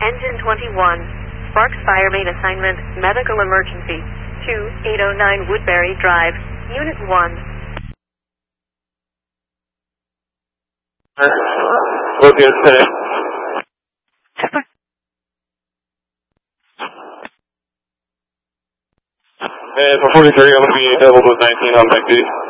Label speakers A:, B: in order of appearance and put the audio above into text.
A: Engine 21. Sparks Fire Main Assignment, Medical Emergency. 2809 Woodbury Drive, Unit 1.
B: What's good today? And for 43, I'm going to be doubled with 19 on back duty.